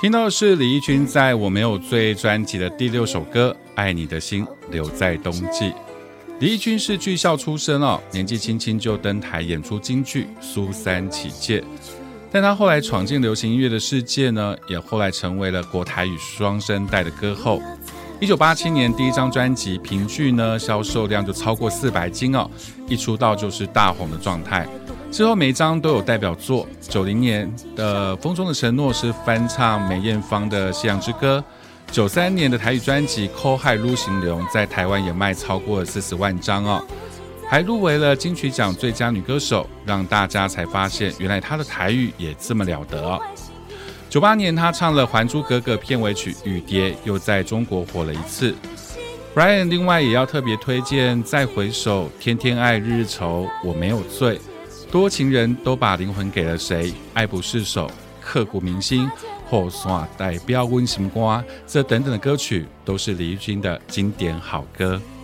听到的是李翊君在我没有罪专辑的第6首歌《爱你的心留在冬季》。李翊君是剧校出身年纪轻轻就登台演出京剧《苏三起解》，但他后来闯进流行音乐的世界呢，也后来成为了国台语双声带的歌后。1987年第一张专辑《评剧》呢，销售量就超过400斤一出道就是大红的状态。之后每一张都有代表作，90年的《风中的承诺》是翻唱梅艳芳的《西洋之歌》，93年的台语专辑《口海路行流》在台湾也卖超过了40万张还入围了金曲奖最佳女歌手，让大家才发现原来她的台语也这么了得98年她唱了《还珠格格》片尾曲《雨蝶》，又在中国火了一次。Brian 另外也要特别推荐《再回首》《天天爱日日愁》《我没有罪》，多情人都把灵魂给了谁，爱不释手，刻骨铭心，后线代表阮心肝，这等等的歌曲都是李翊君的经典好歌。